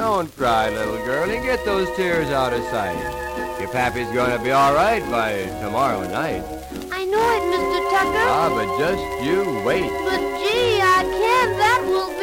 Don't cry, little girlie. Get those tears out of sight. Your pappy's going to be all right by tomorrow night. I know it, Mr. Tucker. But just you wait. But gee, I can't. That will